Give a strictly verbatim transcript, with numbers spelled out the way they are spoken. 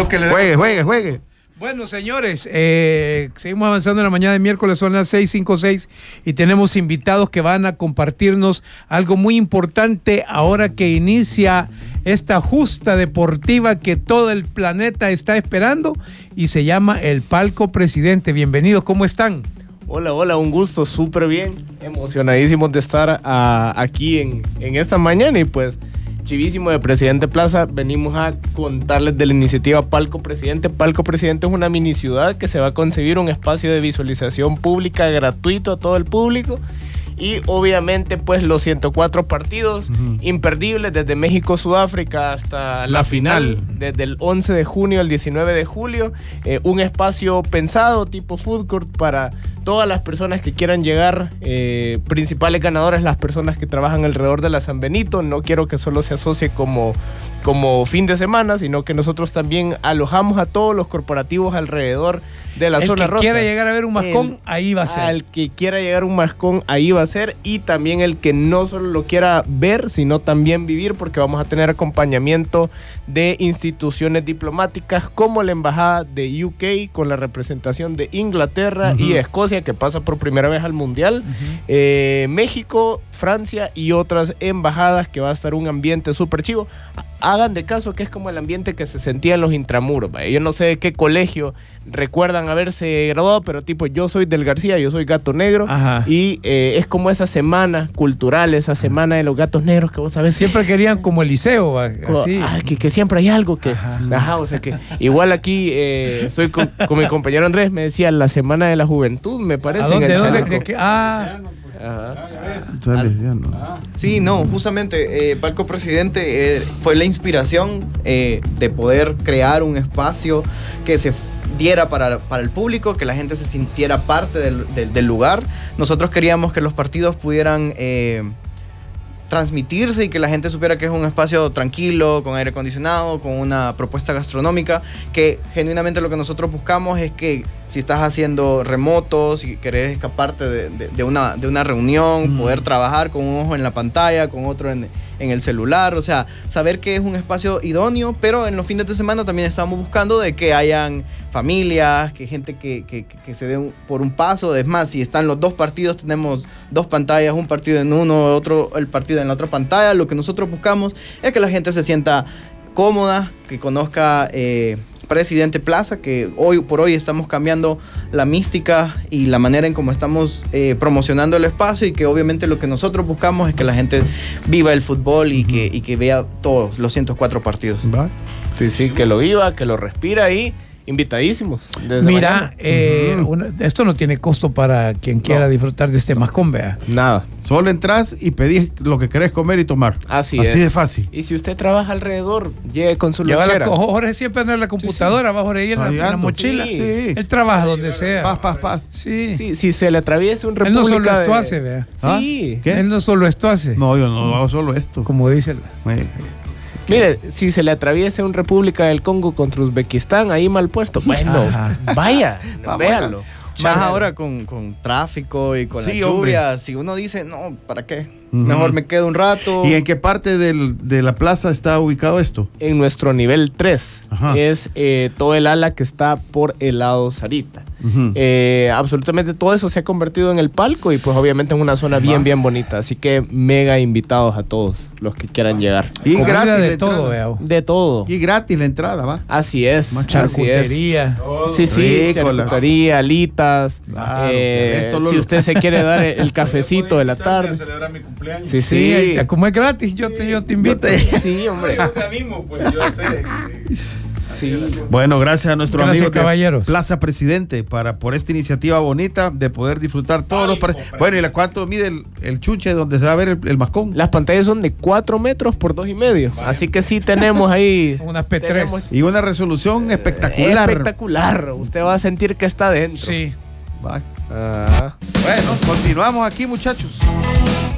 lo que le Juegue, juegue, juegue. Bueno, señores, eh, seguimos avanzando en la mañana de miércoles, son las seis cincuenta y seis y tenemos invitados que van a compartirnos algo muy importante ahora que inicia esta justa deportiva que todo el planeta está esperando y se llama el Palco Presidente. Bienvenidos, ¿cómo están? Hola, hola, un gusto, súper bien, emocionadísimos de estar a, aquí en, en esta mañana y pues chivísimo de Presidente Plaza. Venimos a contarles de la iniciativa Palco Presidente. Palco Presidente es una mini ciudad que se va a concebir un espacio de visualización pública gratuito a todo el público y obviamente pues los ciento cuatro partidos uh-huh. imperdibles desde México-Sudáfrica hasta la, la final, final, desde el once de junio al diecinueve de julio, eh, un espacio pensado tipo food court para todas las personas que quieran llegar, eh, principales ganadores las personas que trabajan alrededor de la San Benito. No quiero que solo se asocie como, como fin de semana, sino que nosotros también alojamos a todos los corporativos alrededor de la el zona rosa. El que quiera llegar a ver un mascón, el, ahí va a ser. Al que quiera llegar a un mascón, ahí va a ser, y también el que no solo lo quiera ver, sino también vivir, porque vamos a tener acompañamiento de instituciones diplomáticas como la Embajada de U K con la representación de Inglaterra uh-huh. y Escocia, que pasa por primera vez al Mundial, uh-huh. eh, México, Francia y otras embajadas, que va a estar un ambiente súper chivo. Hagan de caso que es como el ambiente que se sentía en los intramuros, ¿vale? Yo no sé de qué colegio recuerdan haberse graduado, pero tipo yo soy del García, yo soy Gato Negro. Ajá. Y eh, es como esa semana cultural, esa semana de los gatos negros que vos sabés. Siempre querían como el liceo, así. Ah, que, que siempre hay algo que... Ajá, ajá o sea que igual aquí eh, estoy con, con mi compañero Andrés, me decía la semana de la juventud, me parece. ¿A dónde? ¿De dónde? ¿De qué? Ah... Ajá. Ah, sí, no, justamente eh, Palco Presidente eh, fue la inspiración eh, de poder crear un espacio que se diera para, para el público, que la gente se sintiera parte del, del, del lugar. Nosotros queríamos que los partidos pudieran eh, transmitirse y que la gente supiera que es un espacio tranquilo, con aire acondicionado, con una propuesta gastronómica, que genuinamente lo que nosotros buscamos es que si estás haciendo remoto, si querés escaparte de, de, de, una, de una reunión, mm. poder trabajar con un ojo en la pantalla, con otro en, en el celular, o sea, saber que es un espacio idóneo, pero en los fines de semana también estamos buscando de que hayan familias, que gente que, que, que se dé un, por un paso. Es más, si están los dos partidos, tenemos dos pantallas, un partido en uno, otro el partido en la otra pantalla. Lo que nosotros buscamos es que la gente se sienta cómoda, que conozca eh, Presidente Plaza, que hoy por hoy estamos cambiando la mística y la manera en cómo estamos eh, promocionando el espacio, y que obviamente lo que nosotros buscamos es que la gente viva el fútbol y, uh-huh. que, y que vea todos los ciento cuatro partidos. ¿Va? Sí, sí, que lo viva, que lo respira ahí. Invitadísimos. Mira, eh, uh-huh. una, esto no tiene costo para quien quiera no. disfrutar de este mascón, vea. Nada. Solo entras y pedís lo que querés comer y tomar. Así, Así es. de fácil. Y si usted trabaja alrededor, llegue con su lonchera. lonchera. Jorge siempre anda en la computadora, sí, sí. va Jorge ahí en, la, en la mochila. Sí. Sí. Él trabaja donde sea. Paz, paz, paz. Sí. sí. Si se le atraviesa un República... Él no solo esto de... hace, vea. Sí. ¿Qué? Él no solo esto hace. No, yo no hago solo esto. Como dice la... Bueno. Mire, si se le atraviesa un República del Congo contra Uzbekistán, ahí mal puesto. Bueno, Ajá. vaya, no, véanlo. Más ahora con, con tráfico y con sí, la lluvia, hombre. Si uno dice, no, ¿para qué? Uh-huh. Mejor me quedo un rato. ¿Y en qué parte del, de la plaza está ubicado esto? En nuestro nivel tres. Ajá. Es eh, todo el ala que está por el lado Sarita. Uh-huh. Eh, absolutamente todo eso se ha convertido en el palco y pues obviamente en una zona bien, uh-huh. bien bonita. Así que mega invitados a todos los que quieran llegar. Y Comida gratis de todo, veo. De todo. Y gratis la entrada, ¿va? Así es. Más charcutería. Oh, sí, sí, charcutería, alitas. Claro, eh, esto lo... Si usted se quiere dar el cafecito de la tarde. Celebrar mi cumpleaños. Sí, sí. sí. Como es gratis, yo te, yo te invito. Sí, hombre. Yo te animo, pues yo sé. Sí. Bueno, gracias a nuestro gracias, amigo caballeros. Plaza Presidente para por esta iniciativa bonita de poder disfrutar todos Ay, los partidos. Bueno, ¿y la cuánto mide el, el chunche donde se va a ver el, el mascón? Las pantallas son de cuatro metros por dos y medio. Vale. Así que sí tenemos ahí unas P tres tenemos, y una resolución espectacular. Espectacular. Usted va a sentir que está dentro. Sí. Va. Ah. Bueno, continuamos aquí, muchachos.